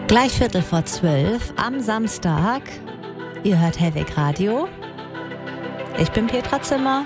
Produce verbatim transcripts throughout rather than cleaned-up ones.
Gleich Viertel vor zwölf am Samstag. Ihr hört Hellweg Radio. Ich bin Petra Zimmer.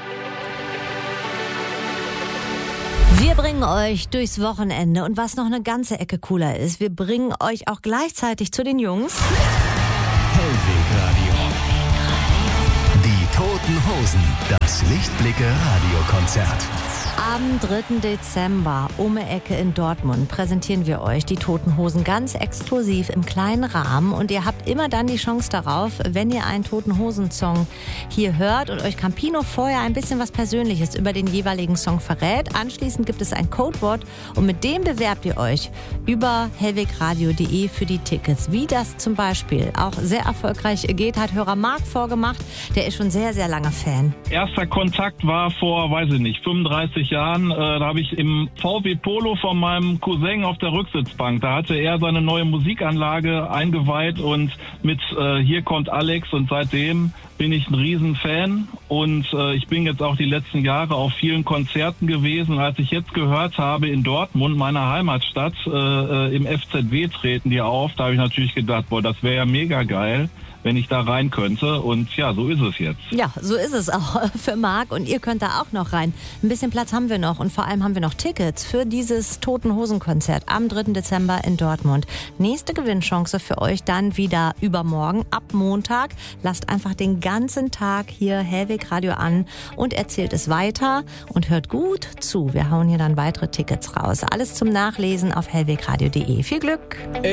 Wir bringen euch durchs Wochenende und was noch eine ganze Ecke cooler ist, wir bringen euch auch gleichzeitig zu den Jungs. Hellweg Radio. Die Toten Hosen. Das Lichtblicke-Radiokonzert. Am dritten Dezember, um die Ecke in Dortmund, präsentieren wir euch die Toten Hosen ganz exklusiv im kleinen Rahmen. Und ihr habt immer dann die Chance darauf, wenn ihr einen Toten Hosen-Song hier hört und euch Campino vorher ein bisschen was Persönliches über den jeweiligen Song verrät. Anschließend gibt es ein Codewort und mit dem bewerbt ihr euch über hellwegradio punkt de für die Tickets. Wie das zum Beispiel auch sehr erfolgreich geht, hat Hörer Marc vorgemacht. Der ist schon sehr, sehr lange Fan. Erster Kontakt war vor, weiß ich nicht, fünfunddreißig Jahren. Äh, da habe ich im V W Polo von meinem Cousin auf der Rücksitzbank. Da hatte er seine neue Musikanlage eingeweiht und mit äh, Hier kommt Alex, und seitdem bin ich ein Riesenfan und äh, ich bin jetzt auch die letzten Jahre auf vielen Konzerten gewesen. Als ich jetzt gehört habe, in Dortmund, meiner Heimatstadt, äh, im F Z W treten die auf, da habe ich natürlich gedacht, boah, das wäre ja mega geil, wenn ich da rein könnte. Und ja, so ist es jetzt. Ja, so ist es auch für Marc. Und ihr könnt da auch noch rein. Ein bisschen Platz haben wir noch. Und vor allem haben wir noch Tickets für dieses Toten Hosen-Konzert am dritten Dezember in Dortmund. Nächste Gewinnchance für euch dann wieder übermorgen, ab Montag. Lasst einfach den ganzen Tag hier Hellweg Radio an und erzählt es weiter und hört gut zu. Wir hauen hier dann weitere Tickets raus. Alles zum Nachlesen auf hellwegradio punkt de. Viel Glück!